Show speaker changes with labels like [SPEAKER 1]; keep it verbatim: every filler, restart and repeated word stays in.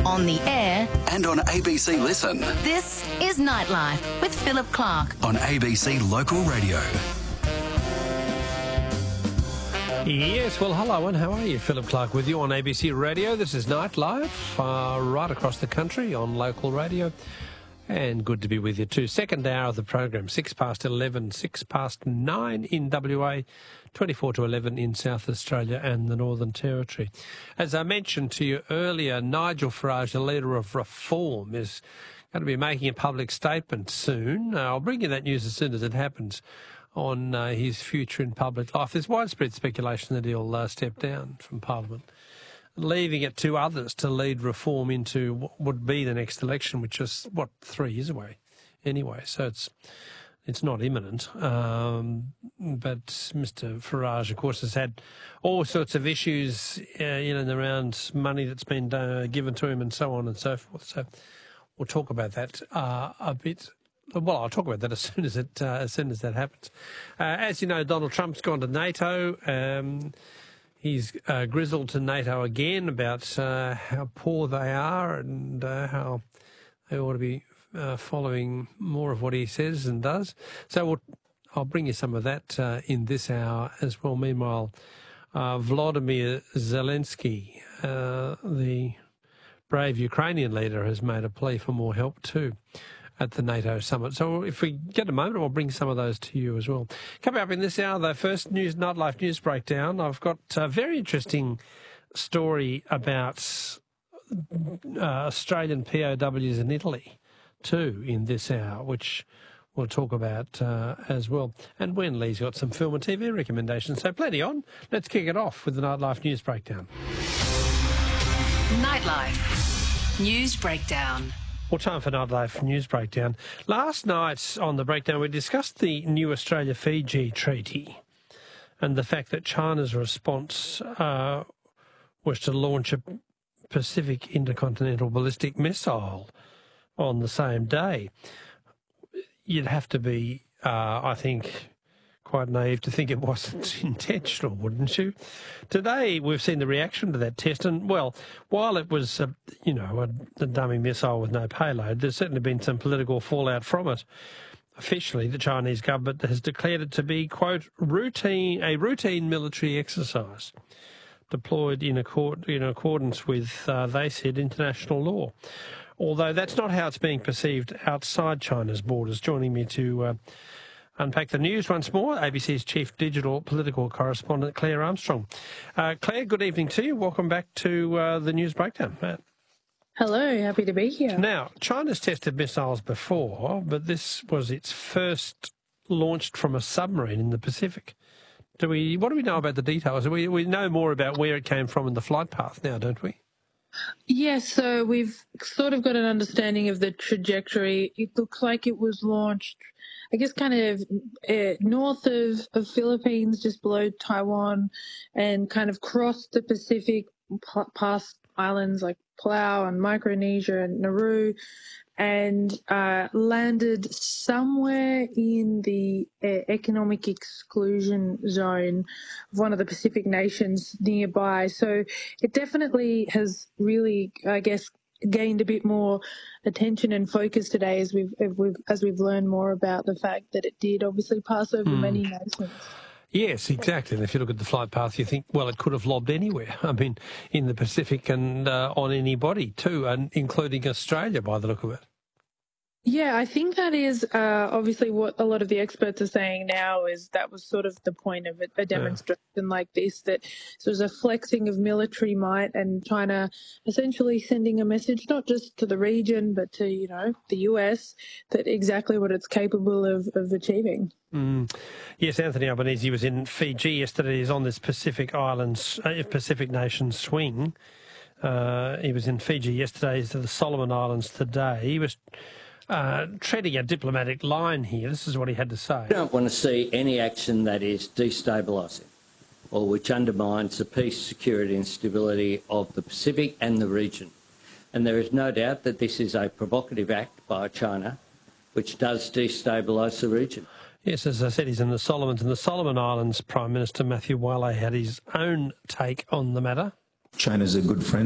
[SPEAKER 1] on the air
[SPEAKER 2] and on A B C Listen.
[SPEAKER 1] This is Nightlife with Philip Clark
[SPEAKER 2] on A B C Local Radio.
[SPEAKER 3] Yes, well, hello and how are you? Philip Clark with you on A B C Radio. This is Nightlife, uh, right across the country on local radio. And good to be with you too. Second hour of the program, six past eleven, six past nine in W A, twenty-four to eleven in South Australia and the Northern Territory. As I mentioned to you earlier, Nigel Farage, the leader of Reform, is going to be making a public statement soon. Uh, I'll bring you that news as soon as it happens on uh, his future in public life. There's widespread speculation that he'll uh, step down from Parliament, leaving it to others to lead Reform into what would be the next election, which is, what, three years away anyway. So it's it's not imminent. Um, but Mister Farage, of course, has had all sorts of issues uh, in and around money that's been uh, given to him and so on and so forth. So we'll talk about that uh, a bit. Well, I'll talk about that as soon as it uh, as soon as that happens. Uh, as you know, Donald Trump's gone to NATO. Um, He's uh, grizzled to NATO again about uh, how poor they are and uh, how they ought to be uh, following more of what he says and does. So we'll, I'll bring you some of that uh, in this hour as well. Meanwhile, uh, Volodymyr Zelensky, uh, the brave Ukrainian leader, has made a plea for more help too at the NATO summit. So if we get a moment, I'll bring some of those to you as well. Coming up in this hour, the first news, Nightlife News Breakdown, I've got a very interesting story about uh, Australian P O Ws in Italy too in this hour, which we'll talk about uh, as well. And Wen Lee's got some film and T V recommendations, so plenty on. Let's kick it off with the Nightlife News Breakdown.
[SPEAKER 1] Nightlife News Breakdown.
[SPEAKER 3] Well, time for Nightlife News Breakdown. Last night on the breakdown, we discussed the new Australia-Fiji treaty and the fact that China's response uh, was to launch a Pacific intercontinental ballistic missile on the same day. You'd have to be, uh, I think, quite naive to think it wasn't intentional, wouldn't you? Today, we've seen the reaction to that test, and, well, while it was, a, you know, a, a dummy missile with no payload, there's certainly been some political fallout from it. Officially, the Chinese government has declared it to be, quote, routine a routine military exercise deployed in, accord, in accordance with, uh, they said, international law. Although that's not how it's being perceived outside China's borders. Joining me to Uh, unpack the news once more, A B C's Chief Digital Political Correspondent, Claire Armstrong. Uh, Claire, good evening to you. Welcome back to uh, the News Breakdown. Matt.
[SPEAKER 4] Hello, happy to be here.
[SPEAKER 3] Now, China's tested missiles before, but this was its first launched from a submarine in the Pacific. Do we? What do we know about the details? We, we know more about where it came from and the flight path now, don't we?
[SPEAKER 4] Yes, so we've sort of got an understanding of the trajectory. It looks like it was launched, I guess, kind of uh, north of, of Philippines, just below Taiwan, and kind of crossed the Pacific past islands like Palau and Micronesia and Nauru, and uh, landed somewhere in the uh, economic exclusion zone of one of the Pacific nations nearby. So it definitely has really, I guess, gained a bit more attention and focus today as we've, as we've, as we've learned more about the fact that it did obviously pass over mm. many nations.
[SPEAKER 3] Yes, exactly. And if you look at the flight path, you think, well, it could have lobbed anywhere. I mean, in the Pacific and uh, on anybody too, and including Australia by the look of it.
[SPEAKER 4] Yeah, I think that is uh, obviously what a lot of the experts are saying now is that was sort of the point of it, a demonstration yeah. like this, that so it was a flexing of military might and China essentially sending a message not just to the region but to, you know, the U S that exactly what it's capable of, of achieving.
[SPEAKER 3] Mm. Yes, Anthony Albanese was in Fiji yesterday. He's on this Pacific Islands, uh, Pacific nation swing. Uh, he was in Fiji yesterday. He's to the Solomon Islands today. He was Uh, treading a diplomatic line here. This is what he had to say.
[SPEAKER 5] I don't want to see any action that is destabilising or which undermines the peace, security and stability of the Pacific and the region. And there is no doubt that this is a provocative act by China which does destabilise the region.
[SPEAKER 3] Yes, as I said, he's in the Solomons. And the Solomon Islands Prime Minister Matthew Wale had his own take on the matter.
[SPEAKER 6] China's a good friend